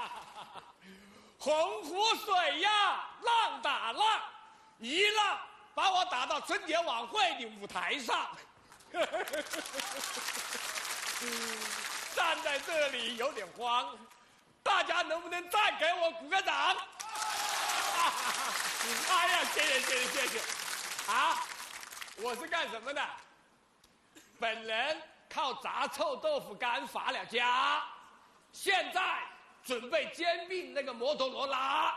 洪湖水呀，浪打浪，一浪把我打到春节晚会的舞台上。站在这里有点慌，大家能不能再给我鼓个掌？哎呀，谢谢！啊，我是干什么的？本人靠炸臭豆腐干发了家，现在准备兼并那个摩托罗拉。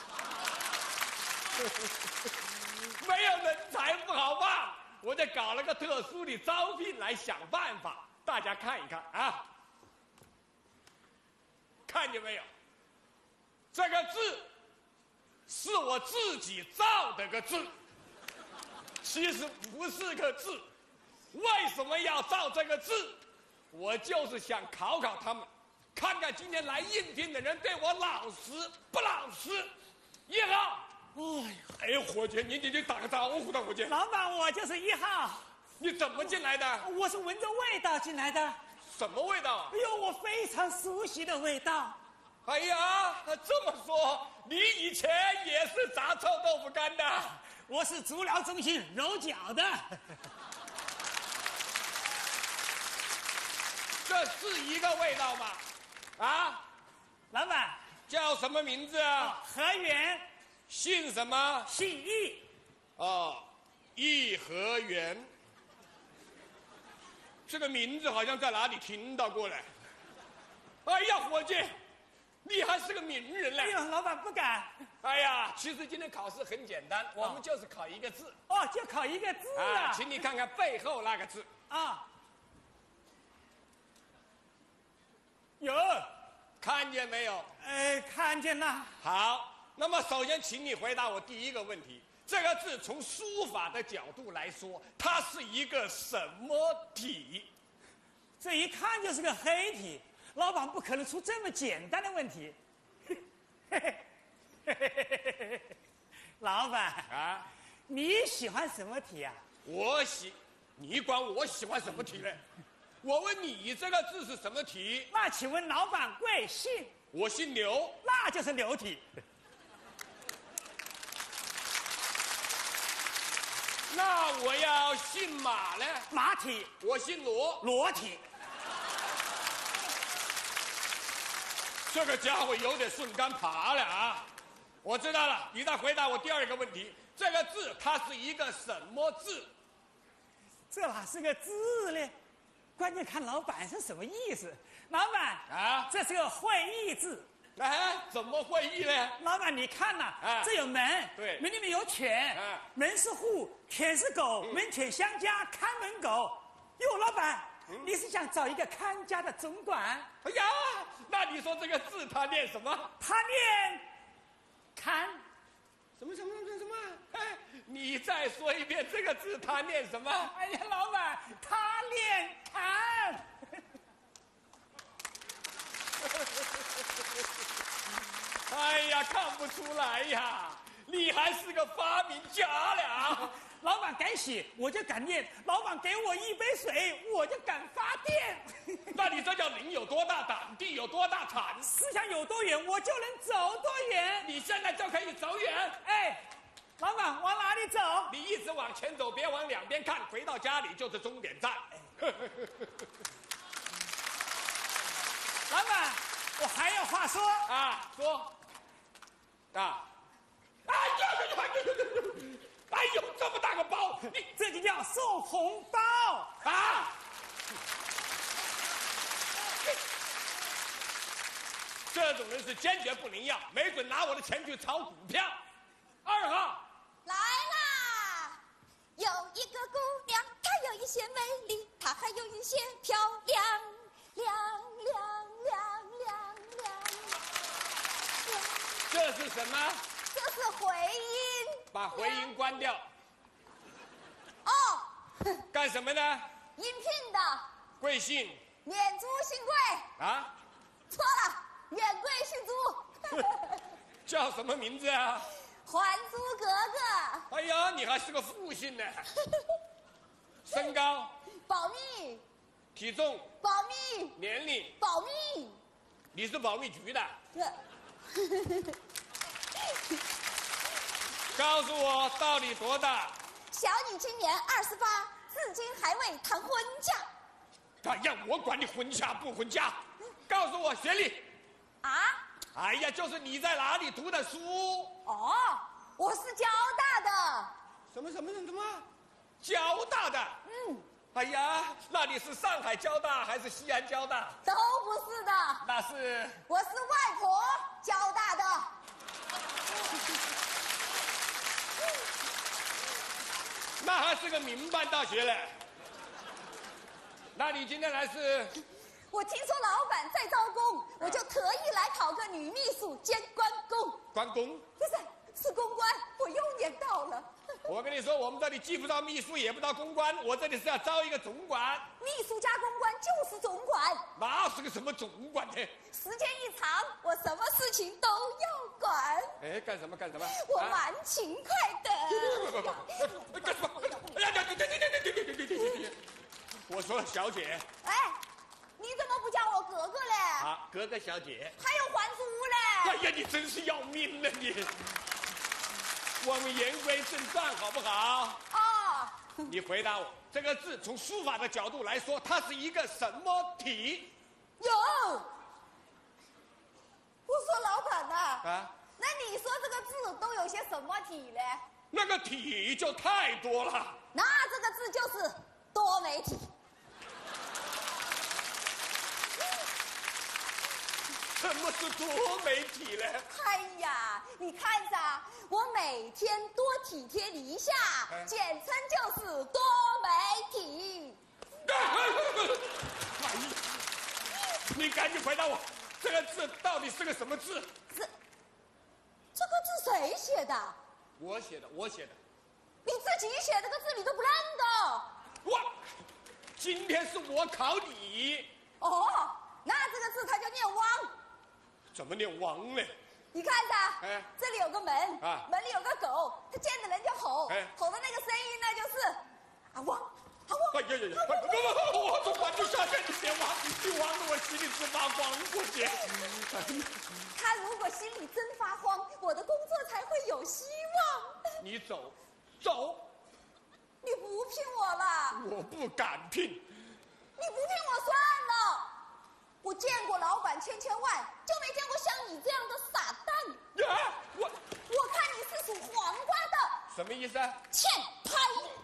没有人才不好办，我就搞了个特殊的招聘来想办法，大家看一看啊，看见没有？这个字是我自己造的个字，其实不是个字。为什么要造这个字？我就是想考考他们，看看今天来应聘的人对我老实不老实。1号。哎呀，伙计，你打个招呼的，伙计。 老板，我就是1号。 你怎么进来的？ 我是闻着味道进来的。 什么味道啊？ 哎呦，我非常熟悉的味道。 哎呀，这么说，你以前也是炸臭豆腐干的？ 我是足疗中心揉脚的。 这是一个味道吗？啊， 老板叫什么名字啊？ 何源。 姓什么？ 姓易。 哦，颐和园。这个名字好像在哪里听到过嘞。哎呀，伙计，你还是个名人嘞！ 哎呦，老板不敢。 哎呀，其实今天考试很简单，我们就是考一个字。 哦，就考一个字啊！ 请你看看背后那个字啊。有， 看见没有？ 看见了。 好。那么，首先，请你回答我第一个问题：这个字从书法的角度来说，它是一个什么体？ 这一看就是个黑体，老板不可能出这么简单的问题。老板啊， 你喜欢什么体啊？ 你管我喜欢什么体呢？我问你，这个字是什么体？ 那请问老板贵姓？ 我姓刘， 那就是刘体。 那我要姓马呢？ 马体。 我姓罗， 罗体。 这个家伙有点顺杆爬了啊！我知道了，你再回答我第二个问题：这个字它是一个什么字？ 这哪是个字呢？关键看老板是什么意思。老板啊， 这是个会意字。 哎，怎么会意呢？ 老板，你看呐，这有门， 对， 门里面有犬，门是户，犬是狗，门犬相加，看门狗。哟，老板，你是想找一个看家的总管？ 哎呀，那你说这个字他念什么？ 他念看。 什么？哎，你再说一遍，这个字他念什么？ 哎呀，老板，他念看。 哎呀，看不出来呀，你还是个发明家了。 老板敢写，我就敢念；老板给我一杯水，我就敢发电。 那你这叫人有多大胆，地有多大产。 思想有多远，我就能走多远。 你现在就可以走远。 哎，老板往哪里走？ 你一直往前走，别往两边看，回到家里就是终点站。 老板，我还有话说啊，说啊！哎呦，这么大个包，你这就叫送红包啊！这种人是坚决不能要，没准拿我的钱去炒股票。2号来啦！有一个姑娘，她有一些美丽，她还有一些漂亮，亮。 这是什么？ 这是回音。 把回音关掉。 哦。 干什么呢？ 应聘的。 贵姓？ 免租姓贵。 啊？ 错了，免贵姓租。 叫什么名字啊？ 还租格格。 哎呀，你还是个复姓呢。身高？ 保密。 体重？ 保密。 年龄？ 保密。 你是保密局的。告诉我到底多大？ 小女今年28，至今还未谈婚嫁。 哎呀，我管你婚嫁不婚嫁，告诉我学历。 啊？ 哎呀，就是你在哪里读的书？ 哦，我是交大的。 什么？交大的？哎呀，那你是上海交大还是西安交大？ 都不是的。 那是？ 我是外婆交大的。 那还是个民办大学嘞。那你今天来是？ 我听说老板在招工，我就特意来考个女秘书兼关公。 关公？ 不是，是公关，我又念到了。 我跟你说，我们这里既不招秘书，也不招公关，我这里是要招一个总管。 秘书加公关就是总管。 那是个什么总管呢？ 时间一长，我什么事情都要管。 哎，干什么？ 我蛮勤快的。 干什么？哎呀，对！我说小姐。 哎，你怎么不叫我哥哥嘞？ 啊，哥哥小姐。 还有还珠嘞？ 哎呀，你真是要命了你！我们言归正传，好不好？ 哦。 你回答我，这个字从书法的角度来说，它是一个什么体？ 有。我说老板呐。 啊。 那你说这个字都有些什么体嘞？ 那个体就太多了。 那这个字就是多媒体。 什么是多媒体呢？ 哎呀，你看着，我每天多体贴你一下，简称就是多媒体。 哎呀，你赶紧回答我，这个字到底是个什么字？ 这个字谁写的？ 我写的。 你自己写这个字你都不认得？ 哇，今天是我考你。 哦，那这个字它就念汪。 怎么念汪呢？ 你看着，这里有个门，门里有个狗，它见着人就吼，吼的那个声音呢就是啊汪啊汪。 哎呀，我总管就下去，你别汪，你汪得我心里直发慌过去。 他如果心里真发慌，我的工作才会有希望。 你走。 你不聘我了？ 我不敢聘。 你不聘我算了。我见过老板千万，就没见过像你这样的傻蛋。 啊， 我看你是属黄瓜的。 什么意思啊？ 欠拍。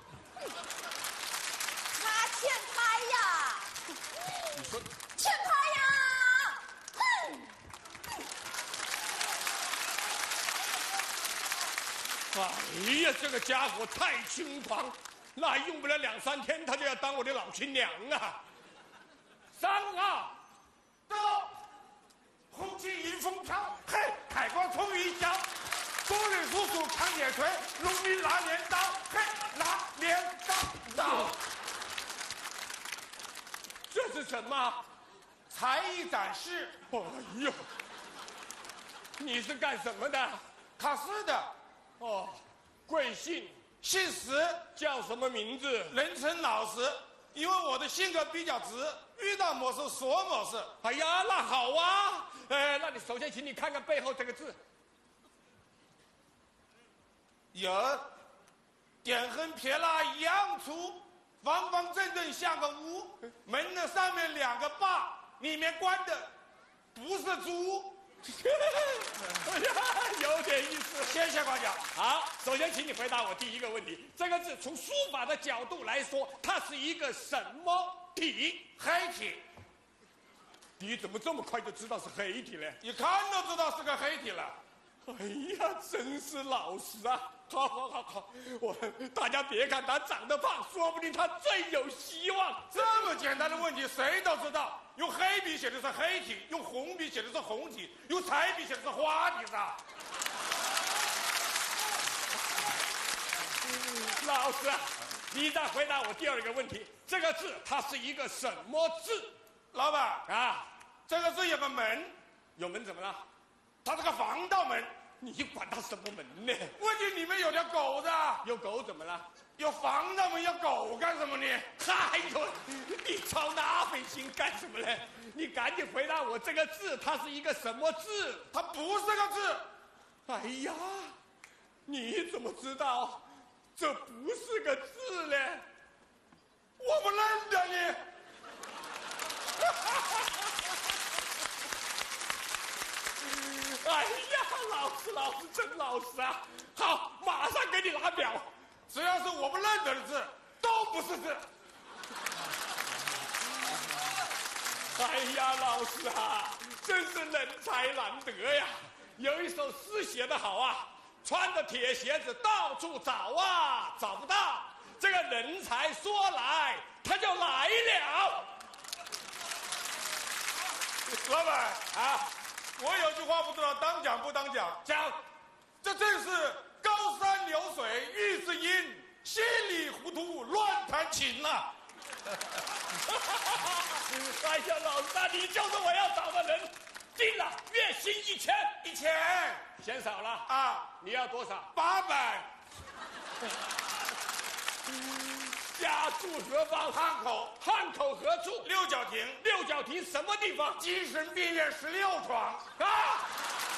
他欠拍呀。 你说欠拍呀。哼。 哎呀，这个家伙太轻狂，那用不了2、3天，他就要当我的老亲娘啊！3、2， 走！红旗迎风飘，嘿，海光冲云霄，工人叔叔扛铁锤，农民拿镰刀，嘿，拿镰刀。 这是什么？ 才艺展示。 哎呦，你是干什么的？ 考试的。 哦，贵姓？ 姓石， 叫什么名字？ 人称老石，因为我的性格比较直，遇到某事说某事。 哎呀，那好啊。那你首先请你看看背后这个字。 有，点横撇捺一样粗，方方正正像个屋，门的上面2个把，里面关的不是猪。 哎呀，有点意思。 谢谢夸奖。 好，首先请你回答我第一个问题：这个字从书法的角度来说，它是一个什么体？ 黑体。 你怎么这么快就知道是黑体呢？ 一看都知道是个黑体了。 哎呀，真是老实啊！好，大家别看他长得胖，说不定他最有希望。 这么简单的问题谁都知道，用黑笔写的是黑体，用红笔写的是红体，用彩笔写的是花体的。 老师，你再回答我第2个问题：这个字它是一个什么字？ 老板啊， 这个字有个门， 有门怎么了？ 它是个防盗门， 你管他什么门呢？ 问题里面有条狗子。 有狗怎么了？ 有房子嘛，要狗干什么呢？ 哎呦，你操那份心干什么呢？你赶紧回答我，这个字它是一个什么字？ 它不是个字。 哎呀，你怎么知道这不是个字呢？ 我不认得你。 哎呀，老师真老实啊！好，马上给你拿表。 只要是我不认得的字，都不是字。 哎呀，老师啊，真是人才难得呀！有一首诗写得好啊，穿着铁鞋子到处找啊，找不到。这个人才说来，他就来了。 老板啊，我有句话不知道当讲不当讲。 讲， 这正是高山流水遇知音，稀里糊涂乱弹琴呐。 哎呀，老大，你就是我要找的人。定了，月薪1000。 1000 嫌少了啊？ 你要多少 ？800。 家住何方？ 汉口。 汉口何处？ 六角亭。 六角亭什么地方？ 精神病院16床。 啊！